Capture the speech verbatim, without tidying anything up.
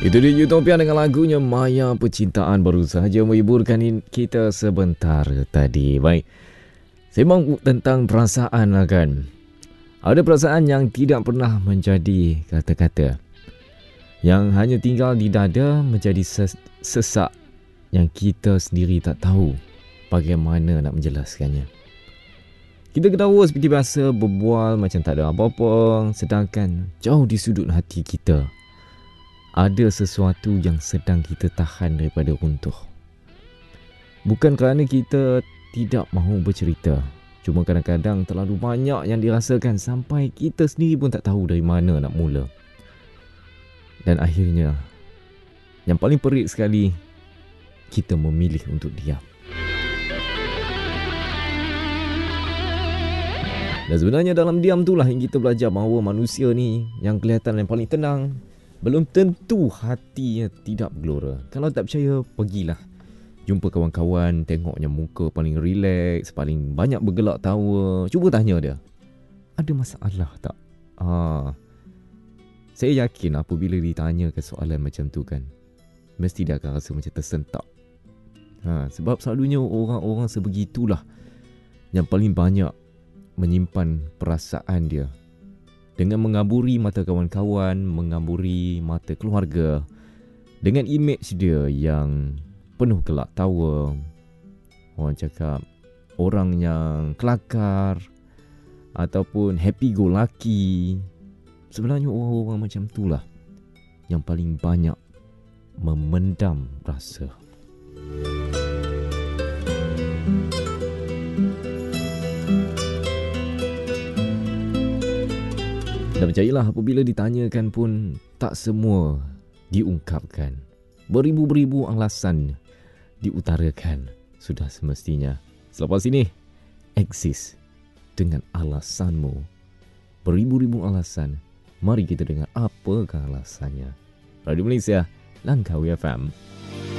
Itu dia Utopia dengan lagunya Maya Percintaan, baru sahaja menghiburkan kita sebentar tadi. Baik, sembang tentang perasaan lah kan. Ada perasaan yang tidak pernah menjadi kata-kata, yang hanya tinggal di dada menjadi ses- sesak yang kita sendiri tak tahu bagaimana nak menjelaskannya. Kita ketawa seperti biasa, berbual macam tak ada apa-apa, sedangkan jauh di sudut hati kita ada sesuatu yang sedang kita tahan daripada runtuh. Bukan kerana kita tidak mahu bercerita, cuma kadang-kadang terlalu banyak yang dirasakan sampai kita sendiri pun tak tahu dari mana nak mula. Dan akhirnya, yang paling perik sekali, kita memilih untuk diam. Dan sebenarnya dalam diam itulah yang kita belajar bahawa manusia ni yang kelihatan yang paling tenang, belum tentu hatinya tidak bergelora. Kalau tak percaya, pergilah jumpa kawan-kawan, tengoknya muka paling relax, paling banyak bergelak tawa. Cuba tanya dia, ada masalah tak? Ah, saya yakin apabila ditanyakan soalan macam tu kan, mesti dia akan rasa macam tersentak. Ha, sebab selalunya orang-orang sebegitulah yang paling banyak menyimpan perasaan dia, dengan mengaburi mata kawan-kawan, mengaburi mata keluarga, dengan imej dia yang penuh gelak tawa. Orang cakap orang yang kelakar ataupun happy go lucky. Sebenarnya orang-orang macam itulah yang paling banyak memendam rasa. Dan percayalah, apabila ditanyakan pun tak semua diungkapkan. Beribu-beribu alasan diutarakan. Sudah semestinya selepas ini eksis dengan alasanmu. Beribu-ribu alasan. Mari kita dengar apakah alasannya. Radio Malaysia, Langkawi F M.